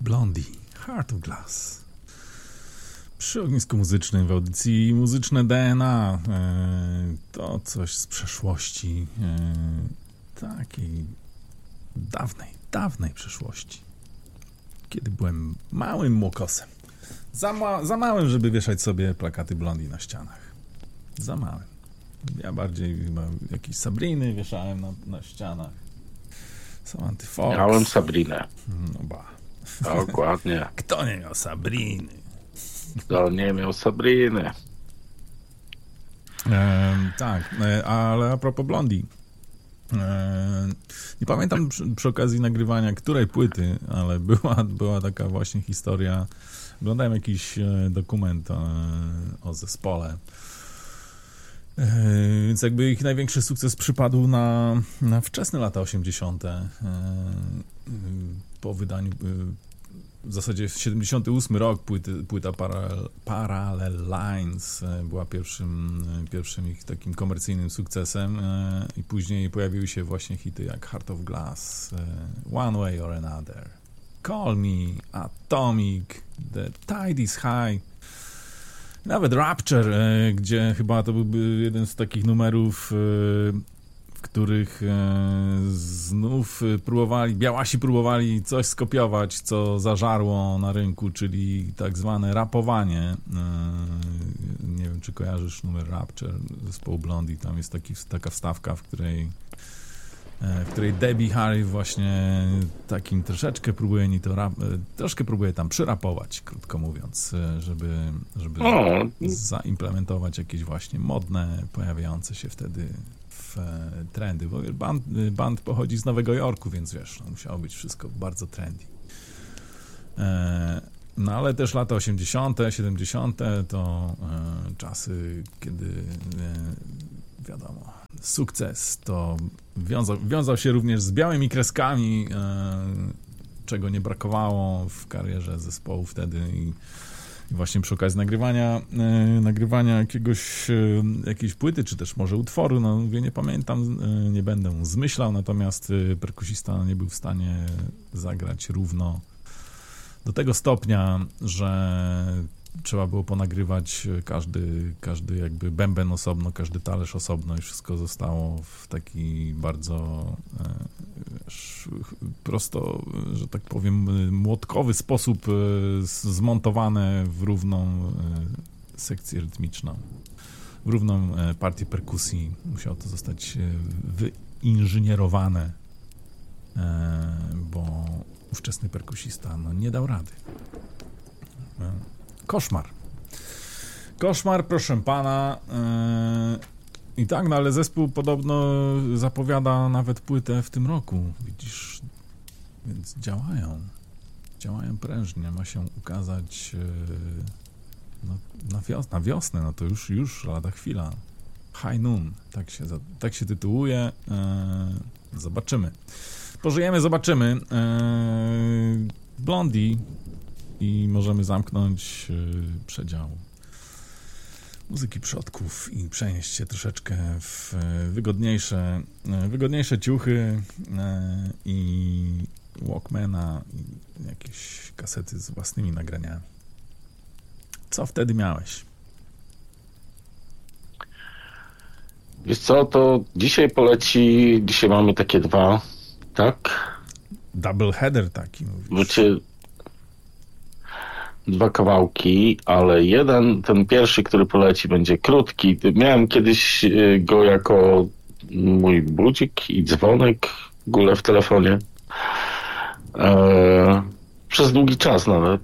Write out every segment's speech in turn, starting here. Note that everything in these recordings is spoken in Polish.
Blondie, Heart of Glass. Przy ognisku muzycznym w audycji Muzyczne DNA. To coś z przeszłości. Takiej dawnej przeszłości. Kiedy byłem małym młokosem. Za małym, żeby wieszać sobie plakaty Blondie na ścianach. Za małym. Ja bardziej chyba jakieś Sabriny wieszałem na ścianach. Samantha Fox. Miałem Sabrinę. No ba. Dokładnie. Kto nie miał Sabriny? Kto nie miał Sabriny? Tak, ale a propos Blondie. Nie pamiętam przy okazji nagrywania której płyty, ale była taka właśnie historia. Oglądałem jakiś dokument o zespole. Więc jakby ich największy sukces przypadł na wczesne lata 80. Po wydaniu w zasadzie 78 rok płyta Parallel Lines była pierwszym ich takim komercyjnym sukcesem i później pojawiły się właśnie hity jak Heart of Glass, One Way or Another, Call Me, Atomic, The Tide is High, nawet Rapture, gdzie chyba to byłby jeden z takich numerów, w których znów Białasi próbowali coś skopiować, co zażarło na rynku, czyli tak zwane rapowanie. Nie wiem, czy kojarzysz numer Rapture zespołu Blondie, tam jest taka wstawka, w której Debbie Harry właśnie takim troszeczkę próbuje tam przyrapować, krótko mówiąc, żeby zaimplementować jakieś właśnie modne, pojawiające się wtedy trendy, bo band pochodzi z Nowego Jorku, więc wiesz, musiało być wszystko bardzo trendy. No ale też lata 80., 70. to czasy, kiedy wiadomo, sukces to wiązał się również z białymi kreskami, czego nie brakowało w karierze zespołu wtedy i właśnie przy okazji nagrywania jakiejś płyty, czy też może utworu, no mówię, nie pamiętam, nie będę zmyślał, natomiast perkusista nie był w stanie zagrać równo do tego stopnia, że trzeba było ponagrywać każdy jakby bęben osobno, każdy talerz osobno i wszystko zostało w taki bardzo prosto, że tak powiem, młotkowy sposób zmontowane w równą sekcję rytmiczną, w równą partię perkusji. Musiało to zostać wyinżynierowane, bo ówczesny perkusista nie dał rady. Koszmar, proszę pana. I tak, no ale zespół podobno zapowiada nawet płytę w tym roku. Widzisz, więc działają prężnie. Ma się ukazać na wiosnę, no to już lada chwila. High Noon, tak się tytułuje. Zobaczymy. Pożyjemy, zobaczymy. Blondie i możemy zamknąć przedział muzyki przodków i przenieść się troszeczkę w wygodniejsze ciuchy i Walkmana i jakieś kasety z własnymi nagraniami. Co wtedy miałeś? Wiesz co, to dzisiaj mamy takie dwa, tak? Double header taki mówisz. Dwa kawałki, ale ten pierwszy, który poleci, będzie krótki. Miałem kiedyś go jako mój budzik i dzwonek w ogóle w telefonie. Przez długi czas nawet.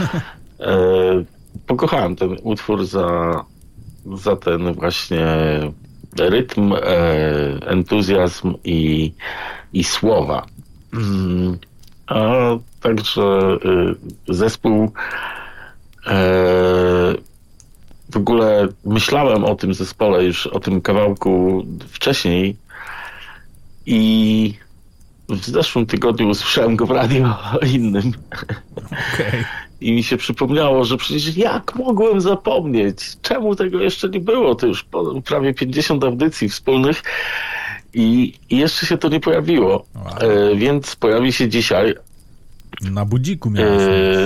Pokochałem ten utwór za ten właśnie rytm, entuzjazm i słowa. A także zespół w ogóle myślałem o tym zespole już, o tym kawałku wcześniej i w zeszłym tygodniu usłyszałem go w radiu innym. Okay. I mi się przypomniało, że przecież jak mogłem zapomnieć? Czemu tego jeszcze nie było? To już prawie 50 audycji wspólnych i jeszcze się to nie pojawiło. Wow. Więc pojawi się dzisiaj. Na budziku miałeś.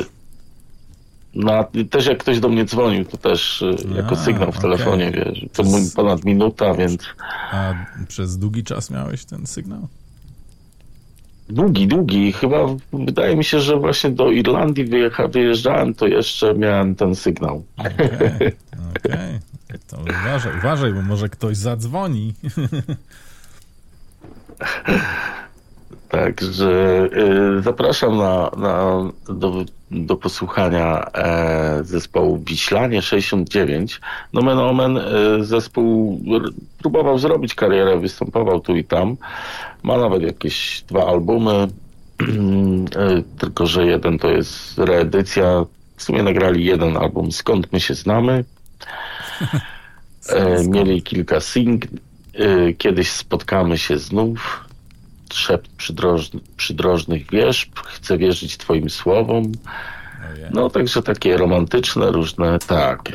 Też jak ktoś do mnie dzwonił, to też jako sygnał w telefonie, wiesz. To ponad minuta, więc... A przez długi czas miałeś ten sygnał? Długi. Chyba wydaje mi się, że właśnie do Irlandii wyjeżdżałem, to jeszcze miałem ten sygnał. Okej. To uważaj, bo może ktoś zadzwoni. Także zapraszam do posłuchania zespołu Wiślanie 69. Nomen omen zespół próbował zrobić karierę, występował tu i tam. Ma nawet jakieś 2 albumy, tylko że jeden to jest reedycja. W sumie nagrali 1 album, Skąd my się znamy. Mieli kilka singli. Kiedyś spotkamy się znów. Szept przydrożnych wierzb. Chcę wierzyć twoim słowom. No, także takie romantyczne, różne, tak.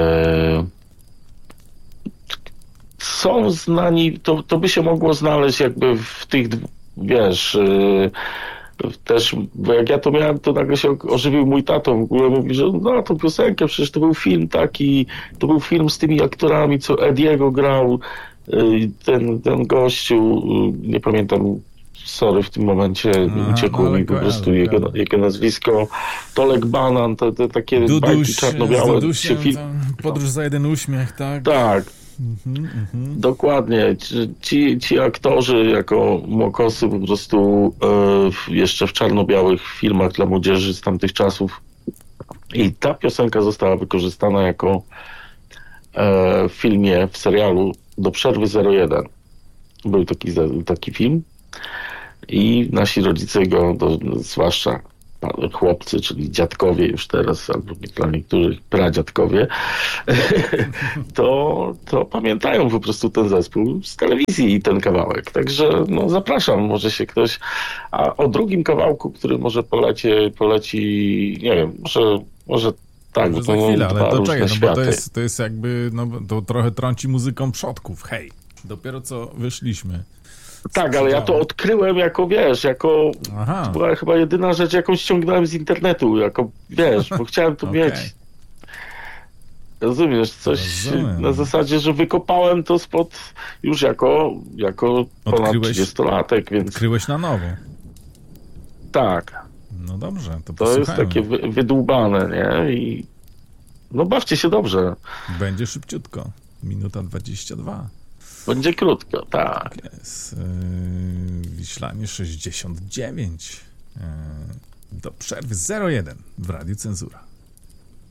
Są znani, to by się mogło znaleźć jakby w tych, wiesz, też, bo jak ja to miałem, to nagle się ożywił mój tato, w ogóle mówi, że no, tą piosenkę, przecież to był film taki, to był film z tymi aktorami, co Ediego grał, ten gościu, nie pamiętam, sorry, w tym momencie uciekło mi po prostu jego nazwisko, Tolek Banan, te takie bajki czarno-białe. Podróż za jeden uśmiech, tak? Tak. Dokładnie. Ci aktorzy jako młokosy po prostu jeszcze w czarno-białych filmach dla młodzieży z tamtych czasów. I ta piosenka została wykorzystana jako w filmie, w serialu Do przerwy 01. Był taki film i nasi rodzice go, zwłaszcza chłopcy, czyli dziadkowie już teraz, albo dla niektórych pradziadkowie, to pamiętają po prostu ten zespół z telewizji i ten kawałek. Także no, zapraszam, może się ktoś... A o drugim kawałku, który może poleci, nie wiem, może tak, bo za chwilę, ale to czekaj, no bo to jest jakby, no to trochę trąci muzyką przodków, hej, dopiero co wyszliśmy. Tak, ale ja to odkryłem jako, wiesz, to była chyba jedyna rzecz, jaką ściągnąłem z internetu, wiesz, bo chciałem to mieć. Rozumiesz, coś na zasadzie, że wykopałem to już jako ponad 30-latek, więc... Odkryłeś na nowo. Tak. No dobrze, to jest takie wydłubane, nie? I no bawcie się dobrze. Będzie szybciutko. Minuta 22. Będzie krótko, tak. Jest. Wiślanie 69. Do przerwy 01 w Radiu Cenzura.